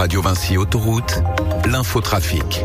Radio Vinci Autoroute, l'infotrafic.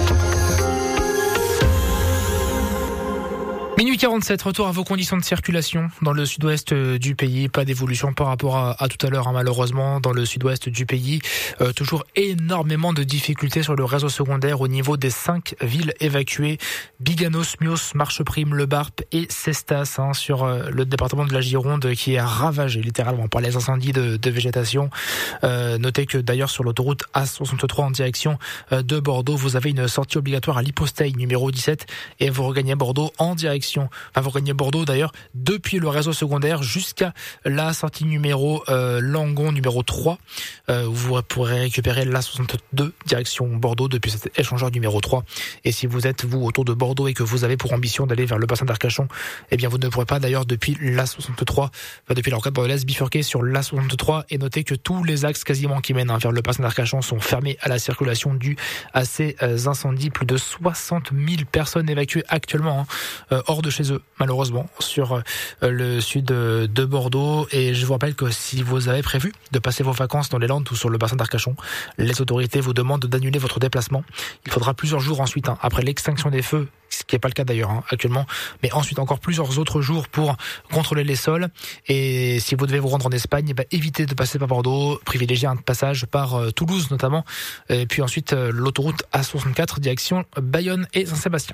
Minuit 47, retour à vos conditions de circulation dans le sud-ouest du pays. Pas d'évolution par rapport à tout à l'heure, malheureusement, dans le sud-ouest du pays. Toujours énormément de difficultés sur le réseau secondaire au niveau des 5 villes évacuées. Biganos, Mios, Marcheprime, Le Barp et Cestas, sur le département de la Gironde qui est ravagé littéralement par les incendies de végétation. Notez que d'ailleurs sur l'autoroute A63 en direction de Bordeaux, vous avez une sortie obligatoire à l'Hyposteil numéro 17 et vous regagnez Bordeaux en direction. Enfin, vous regagnez Bordeaux d'ailleurs depuis le réseau secondaire jusqu'à la sortie numéro Langon numéro 3. Vous pourrez récupérer l'A62 direction Bordeaux depuis cet échangeur numéro 3. Et si vous êtes vous autour de Bordeaux et que vous avez pour ambition d'aller vers le bassin d'Arcachon, eh bien vous ne pourrez pas d'ailleurs depuis l'A63, depuis la rocade bordelaise bifurquer sur l'A63. Et notez que tous les axes quasiment qui mènent vers le bassin d'Arcachon sont fermés à la circulation due à ces incendies. Plus de 60 000 personnes évacuées actuellement hors de chez eux, malheureusement, sur le sud de Bordeaux. Et je vous rappelle que si vous avez prévu de passer vos vacances dans les Landes ou sur le bassin d'Arcachon, les autorités vous demandent d'annuler votre déplacement. Il faudra plusieurs jours ensuite, après l'extinction des feux, ce qui n'est pas le cas d'ailleurs actuellement, mais ensuite encore plusieurs autres jours pour contrôler les sols. Et si vous devez vous rendre en Espagne, évitez de passer par Bordeaux, privilégiez un passage par Toulouse notamment, et puis ensuite l'autoroute A64 direction Bayonne et Saint-Sébastien.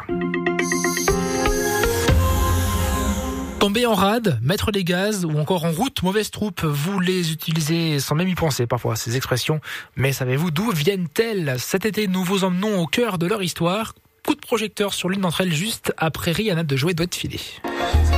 Tomber en rade, mettre les gaz ou encore en route, mauvaise troupe, vous les utilisez sans même y penser parfois, ces expressions. Mais savez-vous d'où viennent-elles ? Cet été, nous vous emmenons au cœur de leur histoire. Coup de projecteur sur l'une d'entre elles juste après Rihanna de Jouer doit être filé.